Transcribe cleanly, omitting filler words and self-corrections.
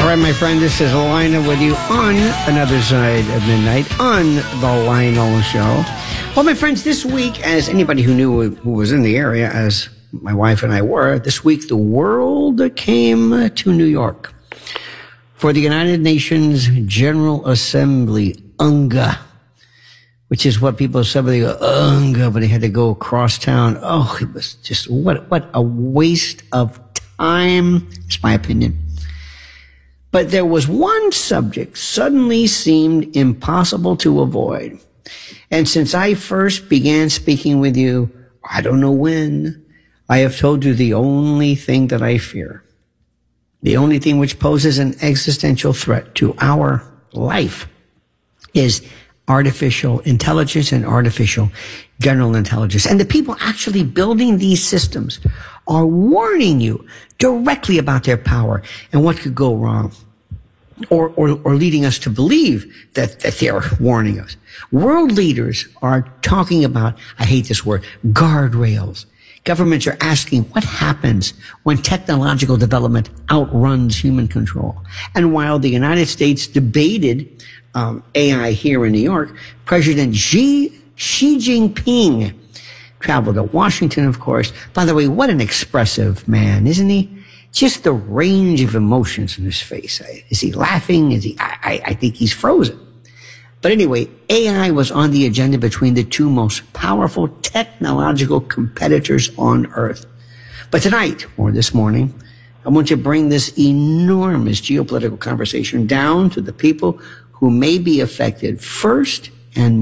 right, my friend, this is Lionel with you on Another Side of Midnight on The Lionel Show. Well, my friends, this week, as anybody who knew who was in the area, as my wife and I were, this week the world came to New York for the United Nations General Assembly, UNGA, which is what people said, they go, UNGA, but they had to go across town. Oh, it was just, what a waste of time, it's my opinion. But there was one subject suddenly seemed impossible to avoid. And since I first began speaking with you, I don't know when, I have told you the only thing that I fear, the only thing which poses an existential threat to our life is artificial intelligence and artificial general intelligence. And the people actually building these systems are warning you directly about their power and what could go wrong, or leading us to believe that they're warning us. World leaders are talking about, I hate this word, guardrails. Governments are asking what happens when technological development outruns human control. And while the United States debated AI here in New York, President Xi Jinping traveled to Washington, of course. By the way, what an expressive man, isn't he? Just the range of emotions in his face. Is he laughing? I think he's frozen. But anyway, AI was on the agenda between the two most powerful technological competitors on Earth. But tonight, or this morning, I want to bring this enormous geopolitical conversation down to the people who may be affected first and